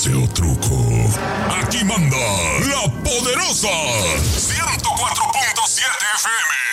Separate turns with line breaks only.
pase o truco. Aquí manda la poderosa 104.7 FM.